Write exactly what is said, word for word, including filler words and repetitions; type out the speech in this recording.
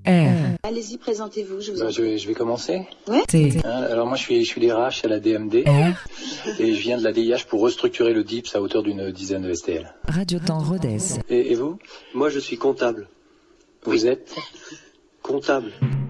R. Allez-y, présentez-vous, je vous Bah, en je, vais, je vais commencer. Ouais. T. Hein, alors moi je suis, je suis D R H à la D M D R. et je viens de la D I H pour restructurer le D I P S à hauteur d'une dizaine de S T L. Radio Temps Rodez. Et, et vous? Moi, je suis comptable. Vous êtes? Comptable.